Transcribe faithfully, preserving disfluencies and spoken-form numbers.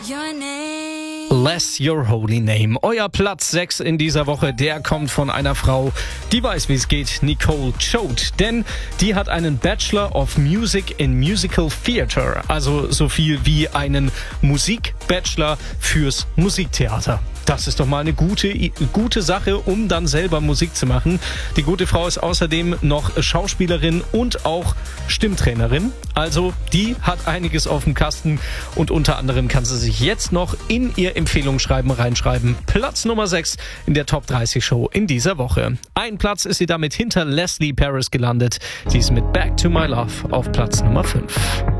your name. Bless Your Holy Name. Euer Platz sechs in dieser Woche, der kommt von einer Frau, die weiß, wie es geht, Nicole Choate. Denn die hat einen Bachelor of Music in Musical Theatre, also so viel wie einen Musikbachelor fürs Musiktheater. Das ist doch mal eine gute, gute Sache, um dann selber Musik zu machen. Die gute Frau ist außerdem noch Schauspielerin und auch Stimmtrainerin. Also die hat einiges auf dem Kasten und unter anderem kann sie sich jetzt noch in ihr Empfehlungsschreiben reinschreiben. Platz Nummer sechs in der Top dreißig Show in dieser Woche. Ein Platz ist sie damit hinter Leslie Paris gelandet. Sie ist mit Back to My Love auf Platz Nummer fünf.